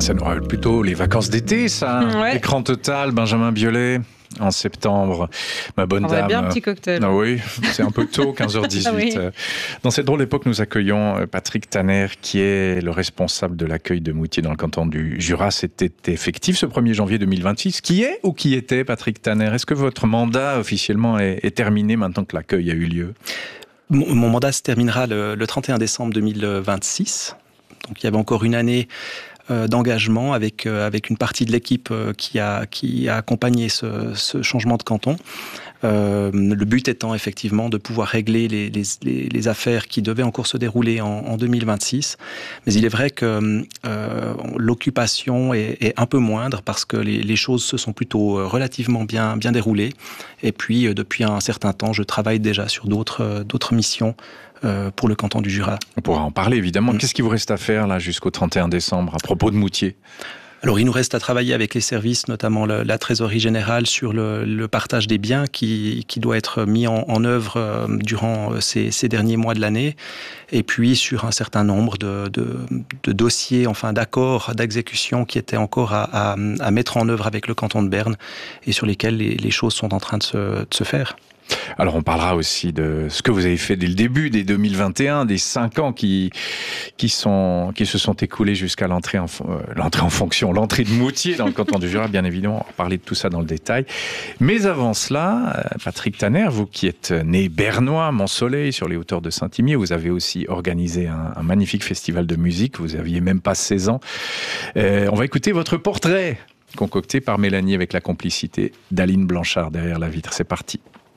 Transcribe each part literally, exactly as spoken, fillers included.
Ça nous rappelle plutôt les vacances d'été, ça. Ouais. Écran total, Benjamin Biolay, en septembre. Ma bonne On dame. aurait bien un petit cocktail. Ah oui, c'est un peu tôt, quinze heures dix-huit. Ah oui. Dans cette drôle époque, nous accueillons Patrick Tanner, qui est le responsable de l'accueil de Moutier dans le canton du Jura. C'était effectif ce premier janvier deux mille vingt-six. Qui est ou qui était Patrick Tanner? Est-ce que votre mandat officiellement est, est terminé maintenant que l'accueil a eu lieu? Mon, mon mandat se terminera le, le trente et un décembre deux mille vingt-six. Donc il y avait encore une année euh, d'engagement avec, euh, avec une partie de l'équipe euh, qui, a, qui a accompagné ce, ce changement de canton. Euh, le but étant effectivement de pouvoir régler les, les, les, les affaires qui devaient encore se dérouler en, en deux mille vingt-six. Mais il est vrai que euh, l'occupation est, est un peu moindre parce que les, les choses se sont plutôt relativement bien, bien déroulées. Et puis, euh, depuis un certain temps, je travaille déjà sur d'autres, d'autres missions euh, pour le canton du Jura. On pourra en parler évidemment. Mmh. Qu'est-ce qui vous reste à faire là jusqu'au trente et un décembre à propos de Moutier? Alors, il nous reste à travailler avec les services, notamment le, la trésorerie générale, sur le, le partage des biens qui, qui doit être mis en, en œuvre euh, durant ces, ces derniers mois de l'année, et puis sur un certain nombre de, de, de dossiers, enfin d'accords, d'exécution qui étaient encore à, à, à mettre en œuvre avec le canton de Berne et sur lesquels les, les choses sont en train de se, de se faire. Alors on parlera aussi de ce que vous avez fait dès le début, dès deux mille vingt et un, des cinq ans qui, qui, sont, qui se sont écoulés jusqu'à l'entrée en, euh, l'entrée en fonction, l'entrée de Moutier dans le canton du Jura, bien évidemment, on va parler de tout ça dans le détail. Mais avant cela, Patrick Tanner, vous qui êtes né bernois, Mont-Soleil, sur les hauteurs de Saint-Imier, vous avez aussi organisé un, un magnifique festival de musique, vous aviez même pas seize ans. Euh, on va écouter votre portrait, concocté par Mélanie avec la complicité d'Aline Blanchard derrière la vitre. C'est parti.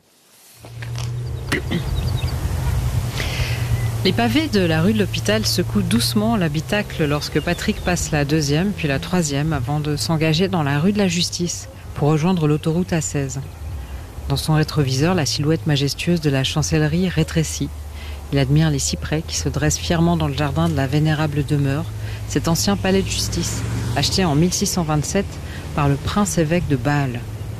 Les pavés de la rue de l'Hôpital secouent doucement l'habitacle lorsque Patrick passe la deuxième, puis la troisième, avant de s'engager dans la rue de la Justice pour rejoindre l'autoroute A seize. Dans son rétroviseur, la silhouette majestueuse de la chancellerie rétrécit. Il admire les cyprès qui se dressent fièrement dans le jardin de la vénérable demeure, cet ancien palais de justice, acheté en mille six cent vingt-sept par le prince-évêque de Bâle.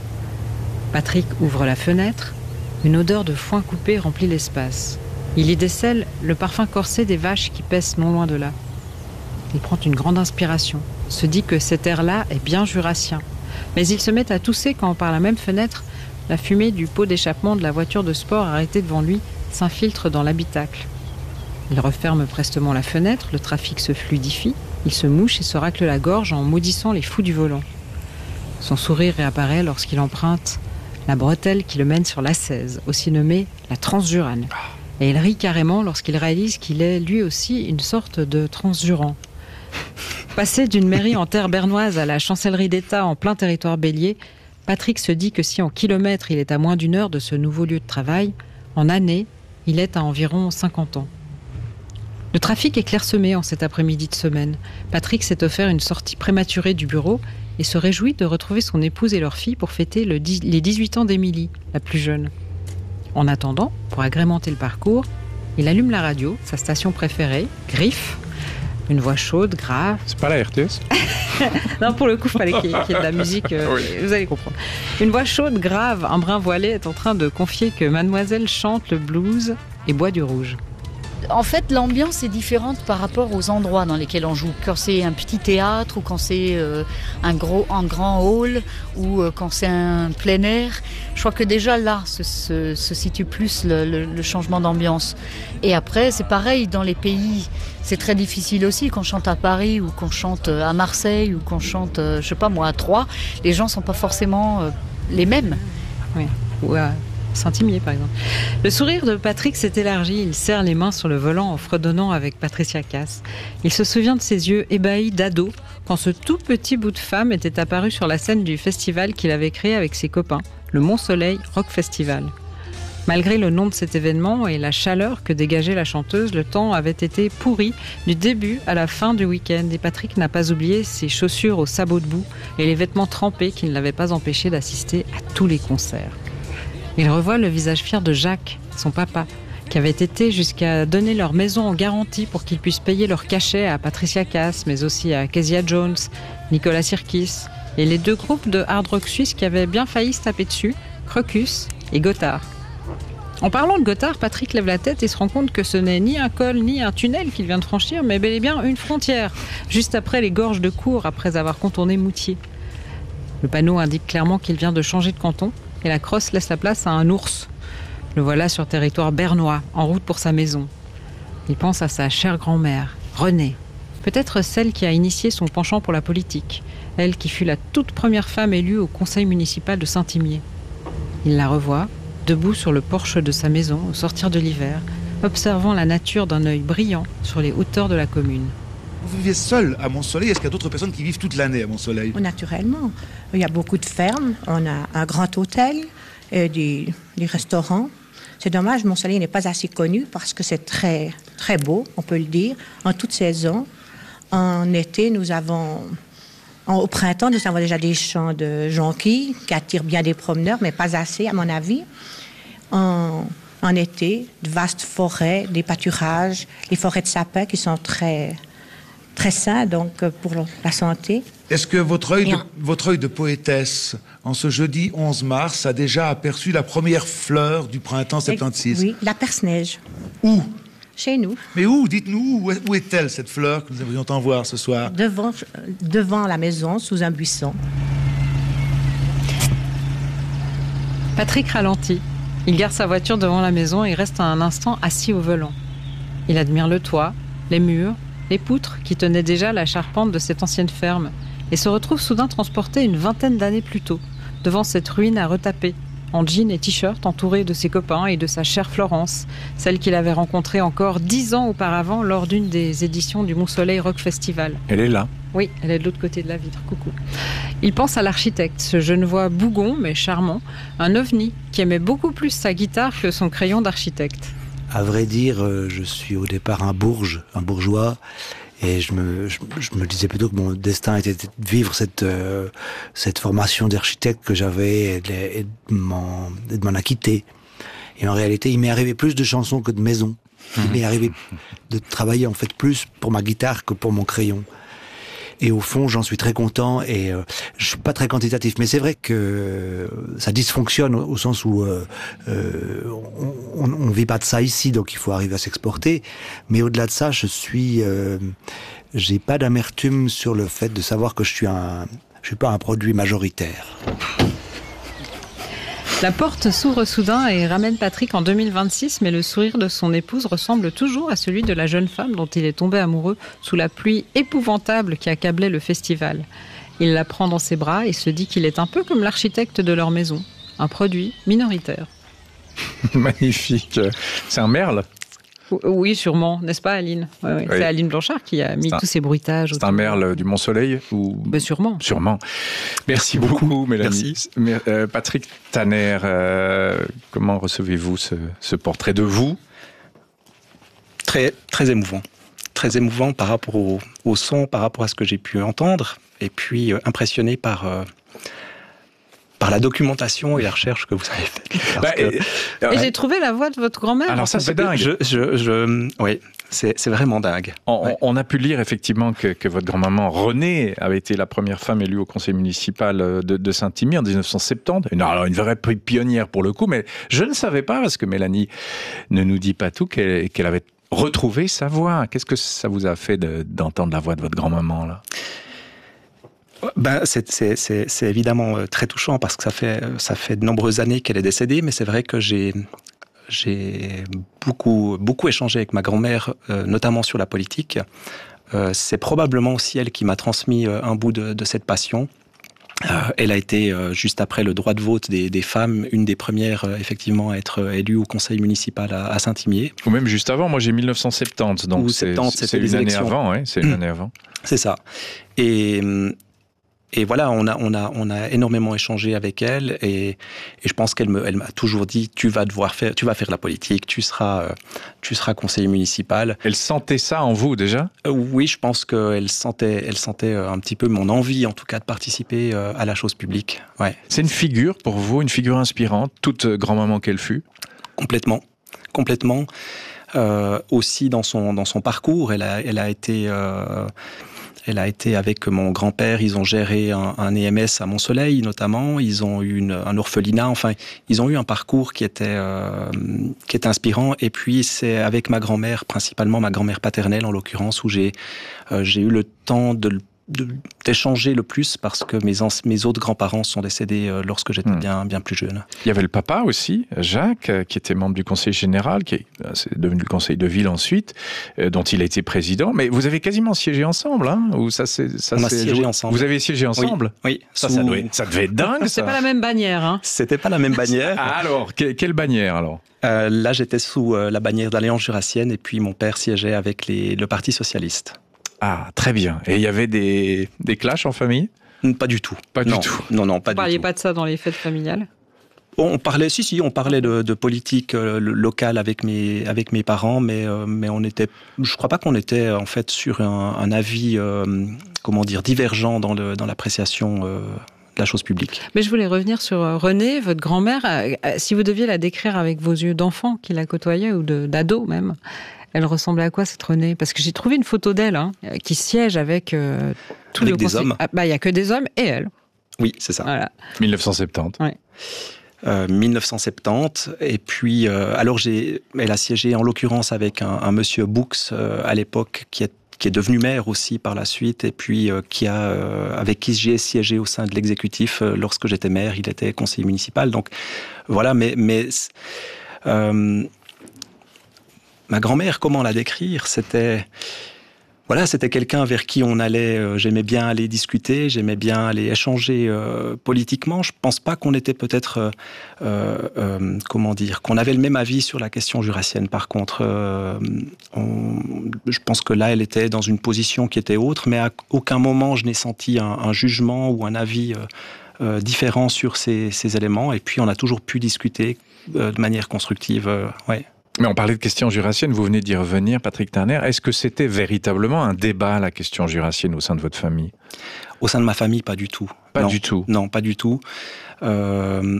Patrick ouvre la fenêtre. Une odeur de foin coupé remplit l'espace. Il y décèle le parfum corsé des vaches qui paissent non loin de là. Il prend une grande inspiration, se dit que cet air-là est bien jurassien. Mais il se met à tousser quand, par la même fenêtre, la fumée du pot d'échappement de la voiture de sport arrêtée devant lui s'infiltre dans l'habitacle. Il referme prestement la fenêtre, le trafic se fluidifie, il se mouche et se racle la gorge en maudissant les fous du volant. Son sourire réapparaît lorsqu'il emprunte la bretelle qui le mène sur l'A seize, aussi nommée la Transjurane. Et il rit carrément lorsqu'il réalise qu'il est lui aussi une sorte de transjurant. Passé d'une mairie en terre bernoise à la chancellerie d'État en plein territoire bélier, Patrick se dit que si en kilomètres il est à moins d'une heure de ce nouveau lieu de travail, en années, il est à environ cinquante ans. Le trafic est clairsemé en cet après-midi de semaine. Patrick s'est offert une sortie prématurée du bureau et se réjouit de retrouver son épouse et leur fille pour fêter le dix, les dix-huit ans d'Émilie, la plus jeune. En attendant, pour agrémenter le parcours, il allume la radio, sa station préférée, Griffe, une voix chaude, grave. C'est pas la R T S? Non, pour le coup, il fallait qu'il y ait, qu'il y ait de la musique, euh, oui. Vous allez comprendre. Une voix chaude, grave, un brin voilé est en train de confier que mademoiselle chante le blues et boit du rouge. En fait, l'ambiance est différente par rapport aux endroits dans lesquels on joue. Quand c'est un petit théâtre ou quand c'est euh, un, gros, un grand hall ou euh, quand c'est un plein air, je crois que déjà là se, se, se situe plus le, le, le changement d'ambiance. Et après, c'est pareil dans les pays. C'est très difficile aussi qu'on chante à Paris ou qu'on chante à Marseille ou qu'on chante, euh, je sais pas moi, à Troyes. Les gens sont pas forcément euh, les mêmes. Oui. Ouais. Saint-Imier, par exemple. Le sourire de Patrick s'est élargi. Il serre les mains sur le volant en fredonnant avec Patricia Cass. Il se souvient de ses yeux ébahis d'ado quand ce tout petit bout de femme était apparu sur la scène du festival qu'il avait créé avec ses copains, le Mont-Soleil Rock Festival. Malgré le nom de cet événement et la chaleur que dégageait la chanteuse, le temps avait été pourri du début à la fin du week-end et Patrick n'a pas oublié ses chaussures aux sabots de boue et les vêtements trempés qui ne l'avaient pas empêché d'assister à tous les concerts. Il revoit le visage fier de Jacques, son papa, qui avait été jusqu'à donner leur maison en garantie pour qu'ils puissent payer leur cachet à Patricia Cass, mais aussi à Kezia Jones, Nicolas Sirkis, et les deux groupes de hard rock suisse qui avaient bien failli se taper dessus, Crocus et Gotthard. En parlant de Gothard, Patrick lève la tête et se rend compte que ce n'est ni un col ni un tunnel qu'il vient de franchir, mais bel et bien une frontière, juste après les gorges de Cours, après avoir contourné Moutier. Le panneau indique clairement qu'il vient de changer de canton et la crosse laisse la place à un ours. Le voilà sur territoire bernois, en route pour sa maison. Il pense à sa chère grand-mère, Renée, peut-être celle qui a initié son penchant pour la politique, elle qui fut la toute première femme élue au conseil municipal de Saint-Imier. Il la revoit, debout sur le porche de sa maison au sortir de l'hiver, observant la nature d'un œil brillant sur les hauteurs de la commune. Vous vivez seul à Mont-Soleil? Est-ce qu'il y a d'autres personnes qui vivent toute l'année à Mont-Soleil? Naturellement. Il y a beaucoup de fermes, on a un grand hôtel, et des, des restaurants. C'est dommage, Mont-Soleil n'est pas assez connu parce que c'est très, très beau, on peut le dire, en toute saison. En été, nous avons... En, au printemps, nous avons déjà des champs de jonquilles qui attirent bien des promeneurs, mais pas assez, à mon avis. En, en été, de vastes forêts, des pâturages, les forêts de sapins qui sont très, très sains donc, pour la santé. Est-ce que votre œil, de, votre œil de poétesse, en ce jeudi onze mars, a déjà aperçu la première fleur du printemps soixante-seize? Oui, la perce-neige. Où? Chez nous. Mais où? Dites-nous, où, où est-elle, cette fleur que nous aimerions en voir ce soir? Devant, devant la maison, sous un buisson. Patrick ralentit. Il gare sa voiture devant la maison et reste un instant assis au volant. Il admire le toit, les murs, les poutres qui tenaient déjà la charpente de cette ancienne ferme et se retrouve soudain transporté une vingtaine d'années plus tôt, devant cette ruine à retaper, en jean et t-shirt, entouré de ses copains et de sa chère Florence, celle qu'il avait rencontrée encore dix ans auparavant lors d'une des éditions du Mont-Soleil Rock Festival. Elle est là. Oui, elle est de l'autre côté de la vitre. Coucou. Il pense à l'architecte, ce genevois bougon mais charmant, un ovni qui aimait beaucoup plus sa guitare que son crayon d'architecte. À vrai dire, je suis au départ un bourge, un bourgeois. Et je me, je, je me disais plutôt que mon destin était de vivre cette, euh, cette formation d'architecte que j'avais et de, et de m'en, et de m'en acquitter. Et en réalité, il m'est arrivé plus de chansons que de maisons. Il m'est arrivé de travailler en fait plus pour ma guitare que pour mon crayon. Et au fond, j'en suis très content et euh, je suis pas très quantitatif. Mais c'est vrai que ça dysfonctionne au, au sens où euh, euh, on, on vit pas de ça ici, donc il faut arriver à s'exporter. Mais au-delà de ça, je suis, euh, j'ai pas d'amertume sur le fait de savoir que je suis un, je suis pas un produit majoritaire. La porte s'ouvre soudain et ramène Patrick en deux mille vingt-six, mais le sourire de son épouse ressemble toujours à celui de la jeune femme dont il est tombé amoureux sous la pluie épouvantable qui accablait le festival. Il la prend dans ses bras et se dit qu'il est un peu comme l'architecte de leur maison, un produit minoritaire. Magnifique. C'est un merle? Oui, sûrement, n'est-ce pas, Aline? Oui, oui. Oui. C'est Aline Blanchard qui a mis un, tous ces bruitages. C'est un merle du Mont-Soleil ou... Ben, sûrement. Sûrement. Merci beaucoup, Mélanie. Merci. Euh, Patrick Tanner, euh, comment recevez-vous ce, ce portrait de vous? Très, très émouvant. Très émouvant par rapport au, au son, par rapport à ce que j'ai pu entendre, et puis euh, impressionné par... Euh, par la documentation et la recherche que vous avez faite. Bah, que... Et, et ouais. J'ai trouvé la voix de votre grand-mère. Alors ça, c'est dingue. Je, je, je, oui, c'est, c'est vraiment dingue. On, ouais. on a pu lire effectivement que, que votre grand-maman Renée avait été la première femme élue au conseil municipal de, de Saint-Imier en dix-neuf cent soixante-dix. Une, alors une vraie pionnière pour le coup, mais je ne savais pas, parce que Mélanie ne nous dit pas tout, qu'elle, qu'elle avait retrouvé sa voix. Qu'est-ce que ça vous a fait de, d'entendre la voix de votre grand-maman là? Ben, c'est, c'est, c'est, c'est évidemment très touchant parce que ça fait, ça fait de nombreuses années qu'elle est décédée, mais c'est vrai que j'ai, j'ai beaucoup, beaucoup échangé avec ma grand-mère, euh, notamment sur la politique. Euh, c'est probablement aussi elle qui m'a transmis un bout de, de cette passion. Euh, elle a été, euh, juste après le droit de vote des, des femmes, une des premières, euh, effectivement, à être élue au conseil municipal à, à Saint-Imier. Ou même juste avant, moi j'ai dix-neuf cent soixante-dix, donc Ou c'est, soixante-dix, c'est une année élections. avant, ouais, c'est une année avant. C'est ça. Et... Et voilà, on a, on a, on a énormément échangé avec elle et, et je pense qu'elle me, elle m'a toujours dit tu vas devoir faire, tu vas faire de la politique, tu seras, tu seras conseiller municipal. Elle sentait ça en vous déjà ? euh, Oui, je pense qu'elle sentait, elle sentait un petit peu mon envie, en tout cas, de participer à la chose publique. Ouais. C'est une figure pour vous, une figure inspirante, toute grand-maman qu'elle fut ? Complètement, complètement. Euh, aussi dans son, dans son parcours, elle a, elle a été. Euh, elle a été avec mon grand-père, ils ont géré un, un E M S à Mont-Soleil notamment, ils ont eu une, un orphelinat, enfin, ils ont eu un parcours qui était, euh, qui était inspirant. Et puis, c'est avec ma grand-mère, principalement ma grand-mère paternelle en l'occurrence, où j'ai, euh, j'ai eu le temps de De, d'échanger le plus parce que mes, ans, mes autres grands-parents sont décédés euh, lorsque j'étais mmh. bien, bien plus jeune. Il y avait le papa aussi, Jacques, euh, qui était membre du conseil général, qui est, euh, c'est devenu le conseil de ville ensuite, euh, dont il a été président. Mais vous avez quasiment siégé ensemble, hein, ou ça, c'est, ça, On c'est a siégé joué... ensemble. Vous avez siégé ensemble ? Oui. oui. Ça, Sous... ça, devait, ça devait être dingue, ça. C'est pas la même bannière, hein. C'était pas la même bannière. Ah, alors, que, quelle bannière, alors ? euh, Là, j'étais sous euh, la bannière d'Alliance Jurassienne, et puis mon père siégeait avec les, le Parti Socialiste. Ah, très bien. Et il y avait des, des clashs en famille ? Pas du tout. Pas non. du tout. Non, non, pas Vous du parliez tout. pas de ça dans les fêtes familiales ? On parlait, si, si, on parlait de, de politique euh, locale avec mes, avec mes parents, mais, euh, mais on était, je crois pas qu'on était en fait sur un, un avis, euh, comment dire, divergent dans, le, dans l'appréciation euh, de la chose publique. Mais je voulais revenir sur Renée, votre grand-mère. Si vous deviez la décrire avec vos yeux d'enfant qui la côtoyait, ou de, d'ado même, elle ressemblait à quoi, cette Renée ? Parce que j'ai trouvé une photo d'elle, hein, qui siège avec euh, tous avec les des conseils. hommes. Ah, bah, il y a que des hommes et elle. Oui, c'est ça. Voilà. dix-neuf cent soixante-dix. Ouais. Euh, dix-neuf cent soixante-dix. Et puis, euh, alors j'ai, elle a siégé en l'occurrence avec un, un monsieur Boux euh, à l'époque qui est qui est devenu maire aussi par la suite, et puis euh, qui a, euh, avec qui j'ai siégé au sein de l'exécutif euh, lorsque j'étais maire. Il était conseiller municipal. Donc voilà, mais mais euh, ma grand-mère, comment la décrire ? C'était, voilà, c'était quelqu'un vers qui on allait, euh, j'aimais bien aller discuter, j'aimais bien aller échanger euh, politiquement. Je pense pas qu'on était peut-être, euh, euh, comment dire, qu'on avait le même avis sur la question jurassienne. Par contre, euh, on, je pense que là, elle était dans une position qui était autre, mais à aucun moment je n'ai senti un, un jugement ou un avis euh, euh, différent sur ces, ces éléments. Et puis, on a toujours pu discuter euh, de manière constructive, euh, ouais. Mais on parlait de question jurassienne, vous venez d'y revenir, Patrick Turner. Est-ce que c'était véritablement un débat, la question jurassienne, au sein de votre famille ? Au sein de ma famille, pas du tout. Pas non. du tout. Non, pas du tout. Euh...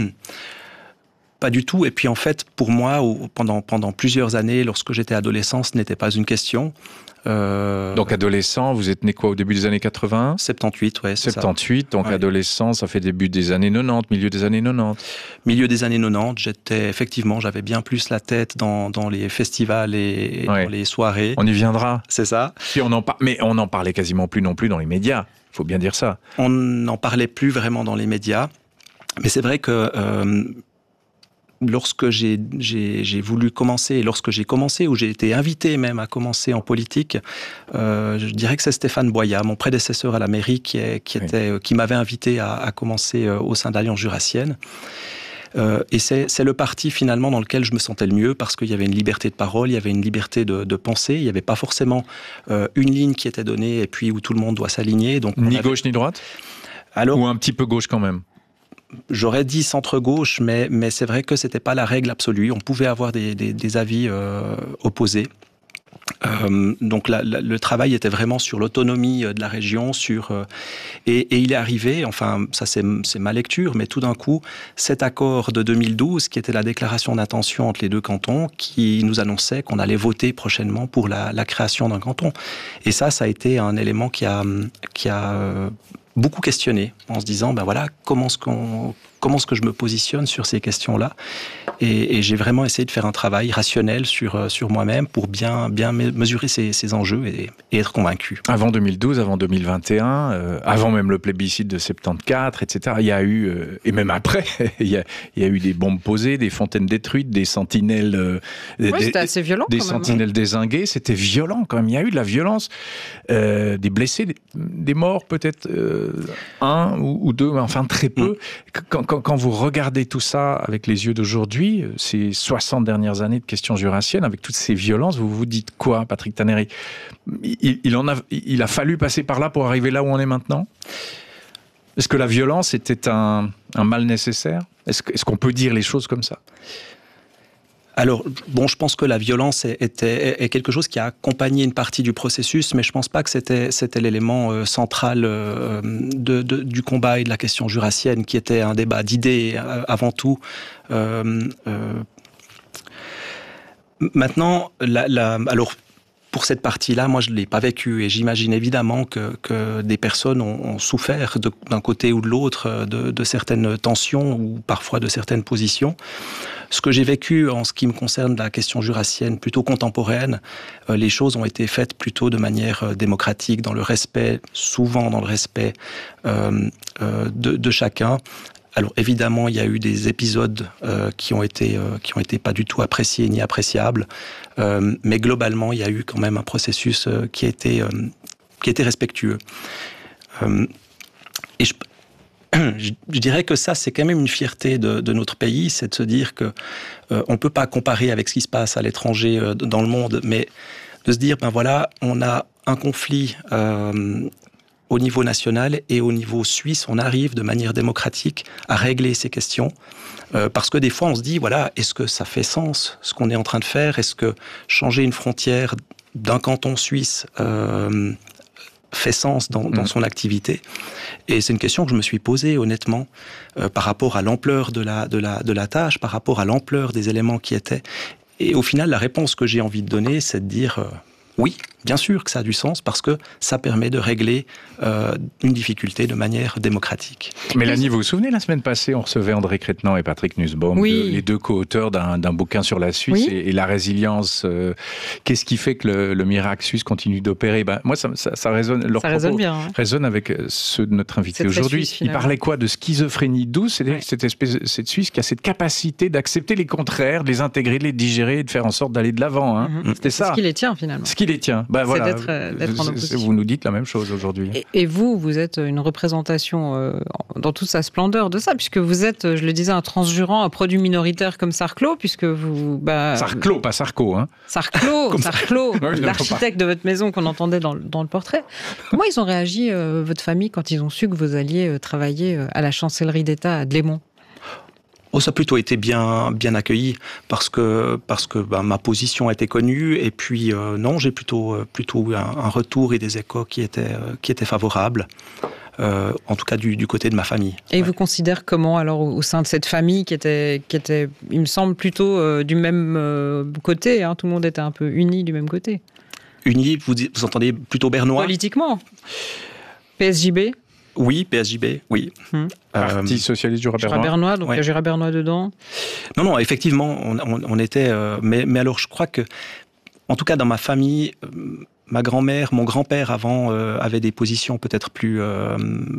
Pas du tout. Et puis en fait, pour moi, pendant, pendant plusieurs années, lorsque j'étais adolescent, ce n'était pas une question. Euh... Donc adolescent, vous êtes né quoi, au début des années quatre-vingts ? soixante-dix, ouais, c'est soixante-dix, ça. donc ouais. Adolescent, ça fait début des années quatre-vingt-dix, milieu des années quatre-vingt-dix. Milieu des années quatre-vingt-dix, j'étais, effectivement, j'avais bien plus la tête dans, dans les festivals et, et ouais. dans les soirées. On y viendra. C'est ça. Puis on en par... Mais on n'en parlait quasiment plus non plus dans les médias, il faut bien dire ça. On n'en parlait plus vraiment dans les médias, mais c'est vrai que... Euh, Lorsque j'ai, j'ai, j'ai voulu commencer, lorsque j'ai commencé, ou j'ai été invité même à commencer en politique, euh, je dirais que c'est Stéphane Boya, mon prédécesseur à la mairie, qui, est, qui, était, oui. qui m'avait invité à, à commencer au sein d'Alliance Jurassienne. Euh, et c'est, c'est le parti finalement dans lequel je me sentais le mieux, parce qu'il y avait une liberté de parole, il y avait une liberté de, de penser, il n'y avait pas forcément euh, une ligne qui était donnée et puis où tout le monde doit s'aligner. Donc ni avait... gauche ni droite ? Alors, ou un petit peu gauche quand même ? J'aurais dit centre-gauche, mais, mais c'est vrai que c'était pas la règle absolue. On pouvait avoir des, des, des avis euh, opposés. Euh, donc la, la, le travail était vraiment sur l'autonomie de la région, sur euh, et, et il est arrivé, enfin ça c'est, c'est ma lecture, mais tout d'un coup cet accord de deux mille douze, qui était la déclaration d'intention entre les deux cantons, qui nous annonçait qu'on allait voter prochainement pour la, la création d'un canton. Et ça, ça a été un élément qui a qui a euh, beaucoup questionné, en se disant, ben voilà, comment est-ce qu'on, comment est-ce que je me positionne sur ces questions-là ? Et, et j'ai vraiment essayé de faire un travail rationnel sur, sur moi-même pour bien, bien mesurer ces, ces enjeux et, et être convaincu. Avant deux mille douze, avant deux mille vingt et un, euh, avant même le plébiscite de soixante-quatorze, et cetera, il y a eu, euh, et même après, il y a, il y a eu des bombes posées, des fontaines détruites, des sentinelles... Euh, oui, des, c'était assez violent Des quand sentinelles même, hein. dézinguées, c'était violent quand même. Il y a eu de la violence, euh, des blessés, des, des morts peut-être... Euh, un ou, ou deux, mais enfin très peu. Mmh. Quand, quand, quand vous regardez tout ça avec les yeux d'aujourd'hui, ces soixante dernières années de questions jurassiennes, avec toutes ces violences, vous vous dites quoi, Patrick Turner ? il, il, en a, il a fallu passer par là pour arriver là où on est maintenant ? Est-ce que la violence était un, un mal nécessaire ? Est-ce, est-ce qu'on peut dire les choses comme ça ? Alors, bon, je pense que la violence est, est, est quelque chose qui a accompagné une partie du processus, mais je pense pas que c'était, c'était l'élément euh, central euh, de, de, du combat et de la question jurassienne, qui était un débat d'idées euh, avant tout. Euh, euh, maintenant, la, la, alors, pour cette partie-là, moi, je ne l'ai pas vécu et j'imagine évidemment que, que des personnes ont, ont souffert de, d'un côté ou de l'autre de, de certaines tensions ou parfois de certaines positions. Ce que j'ai vécu en ce qui me concerne la question jurassienne plutôt contemporaine, euh, les choses ont été faites plutôt de manière euh, démocratique, dans le respect, souvent dans le respect euh, euh, de, de chacun. Alors évidemment, il y a eu des épisodes euh, qui ont été euh, qui ont été pas du tout appréciés ni appréciables, euh, mais globalement, il y a eu quand même un processus euh, qui a été euh, qui était respectueux. Euh, et je, je, je dirais que ça, c'est quand même une fierté de, de notre pays, c'est de se dire que euh, on peut pas comparer avec ce qui se passe à l'étranger euh, dans le monde, mais de se dire ben voilà, on a un conflit. Euh, Au niveau national et au niveau suisse, on arrive de manière démocratique à régler ces questions. Euh, parce que des fois, on se dit, voilà, est-ce que ça fait sens, ce qu'on est en train de faire ? Est-ce que changer une frontière d'un canton suisse euh, fait sens dans, dans son activité ? Et c'est une question que je me suis posée, honnêtement, euh, par rapport à l'ampleur de la, de, la, de la tâche, par rapport à l'ampleur des éléments qui étaient. Et au final, la réponse que j'ai envie de donner, c'est de dire... Euh, Oui, bien sûr que ça a du sens parce que ça permet de régler euh, une difficulté de manière démocratique. Mélanie, vous vous souvenez, la semaine passée, on recevait André Crétenant et Patrick Nussbaum, oui. de, les deux co-auteurs d'un, d'un bouquin sur la Suisse oui. et, et la résilience. Euh, qu'est-ce qui fait que le, le miracle suisse continue d'opérer ? Ben, moi, ça, ça, ça résonne, leur ça propos résonne bien, hein. résonne avec ceux de notre invité c'est aujourd'hui. Suisse, il parlait quoi ? De schizophrénie douce, c'est ouais. cette espèce, cette Suisse qui a cette capacité d'accepter les contraires, de les intégrer, de les digérer et de faire en sorte d'aller de l'avant. Hein. Mm-hmm. C'était ça. Ce qui les tient, finalement. Ce qui les tient. Ben, voilà. C'est d'être, d'être en opposition. Vous nous dites la même chose aujourd'hui. Et, et vous, vous êtes une représentation euh, dans toute sa splendeur de ça, puisque vous êtes, je le disais, un transjurant, un produit minoritaire comme Sarclot, puisque vous... Bah, Sarclot, pas Sarko, hein. Sarclot, Sarclot, oui, l'architecte de votre maison qu'on entendait dans, dans le portrait. Comment ils ont réagi, euh, votre famille, quand ils ont su que vous alliez euh, travailler à la chancellerie d'État à Dlémont ? Oh, ça a plutôt été bien, bien accueilli parce que, parce que bah, ma position était connue et puis euh, non, j'ai plutôt, plutôt eu un, un retour et des échos qui étaient, euh, qui étaient favorables, euh, en tout cas du, du côté de ma famille. Et ouais. Vous considérez comment alors au sein de cette famille qui était, qui était il me semble, plutôt euh, du même euh, côté, hein, tout le monde était un peu uni du même côté. Uni, vous, vous entendez plutôt bernois ? Politiquement. P S J B ? Oui, P S J B, oui. Hum. Parti euh, socialiste Jura Bernois. Jura Bernois, donc il ouais. y a Jura Bernois dedans. Non, non, effectivement, on, on, on était... Euh, mais, mais alors, je crois que, en tout cas, dans ma famille, euh, ma grand-mère, mon grand-père, avant, euh, avait des positions peut-être plus... Euh,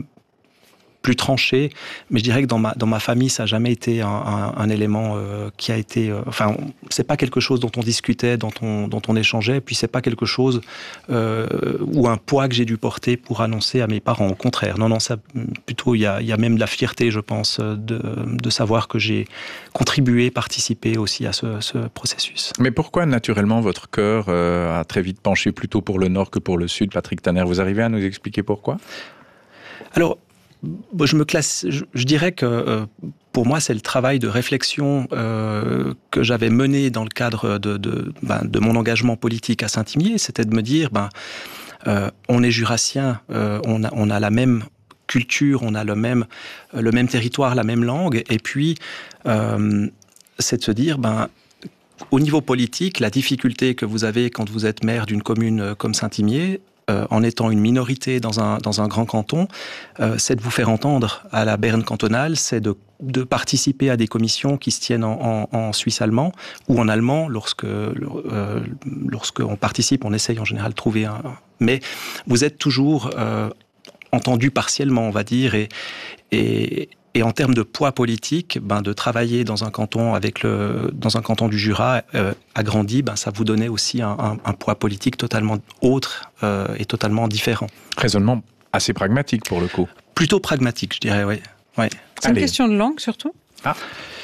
plus tranché, mais je dirais que dans ma, dans ma famille, ça n'a jamais été un, un, un élément euh, qui a été... Euh, enfin, c'est pas quelque chose dont on discutait, dont on, dont on échangeait, puis c'est pas quelque chose euh, ou un poids que j'ai dû porter pour annoncer à mes parents. Au contraire, non, non, ça, plutôt, il y a, y a même de la fierté, je pense, de, de savoir que j'ai contribué, participé aussi à ce, ce processus. Mais pourquoi, naturellement, votre cœur euh, a très vite penché plutôt pour le nord que pour le sud, Patrick Tanner ? Vous arrivez à nous expliquer pourquoi ? Alors, je me classe, je, je dirais que euh, pour moi, c'est le travail de réflexion euh, que j'avais mené dans le cadre de, de, ben, de mon engagement politique à Saint-Imier. C'était de me dire, ben, euh, on est jurassien, euh, on a, on a la même culture, on a le même, le même territoire, la même langue. Et puis, euh, c'est de se dire, ben, au niveau politique, la difficulté que vous avez quand vous êtes maire d'une commune comme Saint-Imier, Euh, en étant une minorité dans un, dans un grand canton, euh, c'est de vous faire entendre à la Berne cantonale, c'est de, de participer à des commissions qui se tiennent en, en, en suisse allemand ou en allemand. Lorsque, euh, lorsqu'on participe, on essaye en général de trouver un... Mais vous êtes toujours euh, entendu partiellement, on va dire, et... et Et en termes de poids politique, ben de travailler dans un canton avec le dans un canton du Jura euh, agrandi, ben ça vous donnait aussi un, un, un poids politique totalement autre euh, et totalement différent. Raisonnement assez pragmatique pour le coup. Plutôt pragmatique, je dirais, oui. Ouais. C'est Allez. Une question de langue surtout. Ah.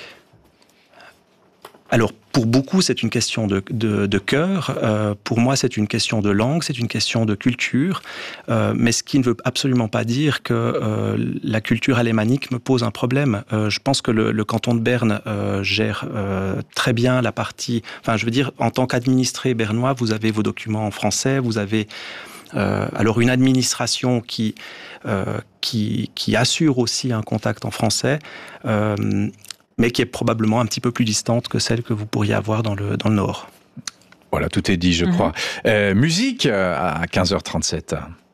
Alors, pour beaucoup, c'est une question de, de, de cœur. Euh, pour moi, c'est une question de langue, c'est une question de culture. Euh, mais ce qui ne veut absolument pas dire que euh, la culture alémanique me pose un problème. Euh, je pense que le, le canton de Berne euh, gère euh, très bien la partie... Enfin, je veux dire, en tant qu'administré bernois, vous avez vos documents en français, vous avez... Euh, alors, une administration qui, euh, qui, qui assure aussi un contact en français... Euh, mais qui est probablement un petit peu plus distante que celle que vous pourriez avoir dans le, dans le Nord. Voilà, tout est dit, je Mhm. crois. Euh, musique euh, à quinze heures trente-sept.